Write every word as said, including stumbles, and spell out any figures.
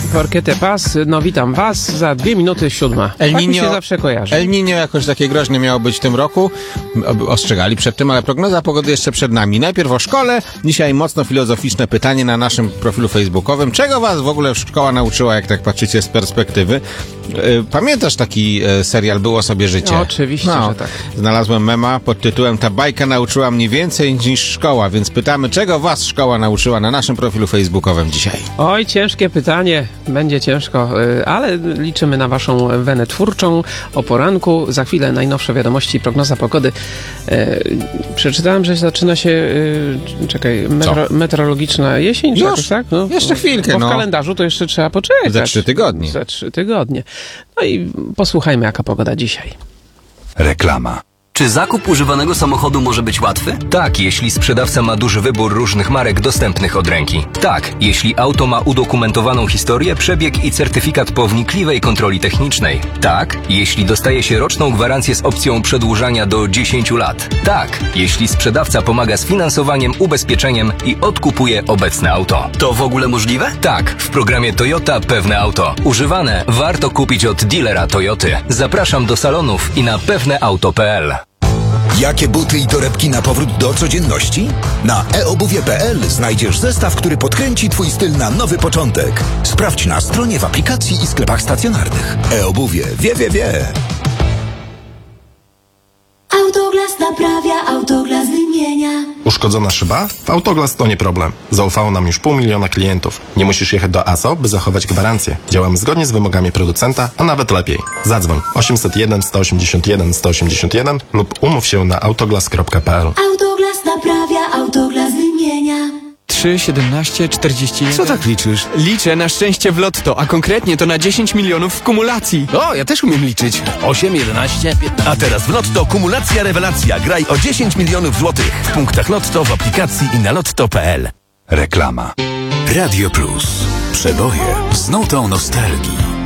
Forquete Paz, no witam was, za dwie minuty siódma. El tak Niño, mi się zawsze kojarzy. El Niño jakoś takie groźne miało być w tym roku. Ostrzegali przed tym, ale prognoza pogody jeszcze przed nami. Najpierw o szkole. Dzisiaj mocno filozoficzne pytanie na naszym profilu facebookowym. Czego was w ogóle szkoła nauczyła, jak tak patrzycie z perspektywy? Pamiętasz taki serial Było sobie życie? No, oczywiście, no, że tak. Znalazłem mema pod tytułem Ta bajka nauczyła mnie więcej niż szkoła, więc pytamy, czego was szkoła nauczyła na naszym profilu facebookowym dzisiaj? Oj, ciężkie pytanie. Będzie ciężko, ale liczymy na waszą wenę twórczą. O poranku, za chwilę najnowsze wiadomości i prognoza pogody. E, przeczytałem, że zaczyna się e, czekaj, metro, meteorologiczna jesień. Już? Jakoś, tak? No, Jeszcze chwilkę, bo w no. kalendarzu to jeszcze trzeba poczekać. Za trzy tygodnie. Za trzy tygodnie. No i posłuchajmy, jaka pogoda dzisiaj. Reklama. Czy zakup używanego samochodu może być łatwy? Tak, jeśli sprzedawca ma duży wybór różnych marek dostępnych od ręki. Tak, jeśli auto ma udokumentowaną historię, przebieg i certyfikat po wnikliwej kontroli technicznej. Tak, jeśli dostaje się roczną gwarancję z opcją przedłużania do dziesięciu lat. Tak, jeśli sprzedawca pomaga z finansowaniem, ubezpieczeniem i odkupuje obecne auto. To w ogóle możliwe? Tak, w programie Toyota Pewne Auto. Używane warto kupić od dealera Toyoty. Zapraszam do salonów i na pewneauto kropka pe el. Jakie buty i torebki na powrót do codzienności? Na e obuwie kropka pe el znajdziesz zestaw, który podkręci twój styl na nowy początek. Sprawdź na stronie, w aplikacji i sklepach stacjonarnych. E-obuwie wie, wie, wie. Autoglas naprawia, Autoglas wymienia. Uszkodzona szyba? Autoglas to nie problem. Zaufało nam już pół miliona klientów. Nie musisz jechać do A S O, by zachować gwarancję. Działamy zgodnie z wymogami producenta, a nawet lepiej. Zadzwoń osiemset jeden, sto osiemdziesiąt jeden, sto osiemdziesiąt jeden lub umów się na autoglas kropka pe el. Autoglas naprawia, Autoglas wymienia. trzy, siedemnaście, czterdzieści jeden. Co tak liczysz? Liczę na szczęście w lotto, a konkretnie to na dziesięć milionów w kumulacji. O, ja też umiem liczyć. osiem, jedenaście, piętnaście. A teraz w Lotto kumulacja rewelacja. Graj o dziesięć milionów złotych. W punktach Lotto, w aplikacji i na lotto kropka pe el. Reklama. Radio Plus. Przeboje z notą nostalgii.